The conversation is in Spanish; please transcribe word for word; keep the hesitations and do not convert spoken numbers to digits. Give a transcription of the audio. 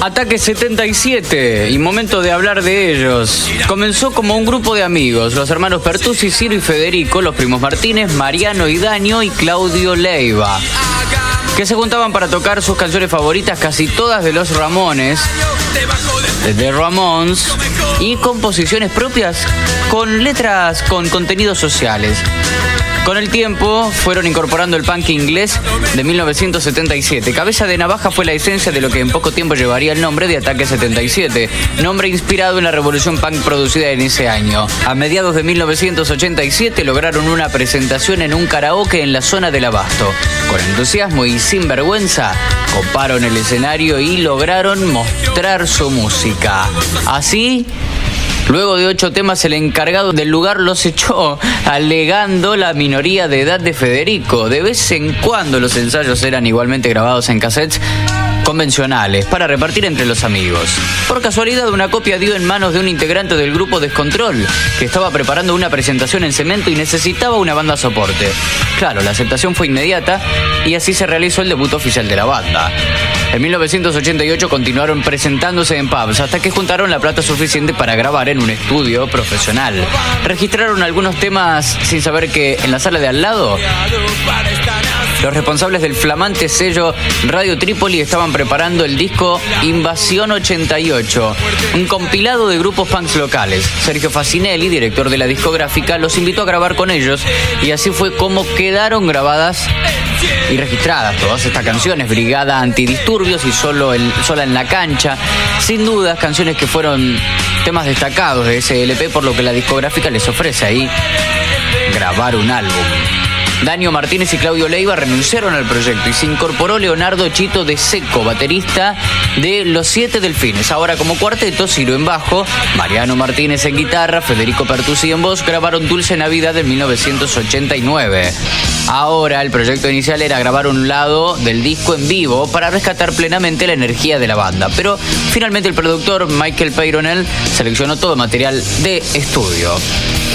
Ataque setenta y siete, y momento de hablar de ellos. Comenzó como un grupo de amigos, los hermanos Pertusi, Ciro y Federico, los primos Martínez, Mariano y Daño y Claudio Leiva, que se juntaban para tocar sus canciones favoritas, casi todas de los Ramones, de The Ramones, y composiciones propias con letras con contenidos sociales. Con el tiempo fueron incorporando el punk inglés de mil novecientos setenta y siete. Cabeza de Navaja fue la esencia de lo que en poco tiempo llevaría el nombre de Ataque setenta y siete, nombre inspirado en la revolución punk producida en ese año. A mediados de mil novecientos ochenta y siete lograron una presentación en un karaoke en la zona del Abasto. Con entusiasmo y sin vergüenza, coparon el escenario y lograron mostrar su música. Así, luego de ocho temas, el encargado del lugar los echó, alegando la minoría de edad de Federico. De vez en cuando los ensayos eran igualmente grabados en cassettes convencionales para repartir entre los amigos. Por casualidad, una copia dio en manos de un integrante del grupo Descontrol, que estaba preparando una presentación en Cemento y necesitaba una banda soporte. Claro, la aceptación fue inmediata y así se realizó el debut oficial de la banda. En mil novecientos ochenta y ocho continuaron presentándose en pubs hasta que juntaron la plata suficiente para grabar en un estudio profesional. Registraron algunos temas sin saber que en la sala de al lado los responsables del flamante sello Radio Trípoli estaban preparando el disco Invasión ochenta y ocho, un compilado de grupos punks locales. Sergio Facinelli, director de la discográfica, los invitó a grabar con ellos y así fue como quedaron grabadas y registradas todas estas canciones: Brigada Antidisturbios y Solo en, Sola en la Cancha. Sin dudas, canciones que fueron temas destacados de ese L P, por lo que la discográfica les ofrece ahí grabar un álbum. Daño Martínez y Claudio Leiva renunciaron al proyecto y se incorporó Leonardo Chito de Seco, baterista de Los Siete Delfines. Ahora como cuarteto, Ciro en bajo, Mariano Martínez en guitarra, Federico Pertusi en voz, grabaron Dulce Navidad en mil novecientos ochenta y nueve. Ahora el proyecto inicial era grabar un lado del disco en vivo para rescatar plenamente la energía de la banda, pero finalmente el productor Michael Peyronel seleccionó todo material de estudio.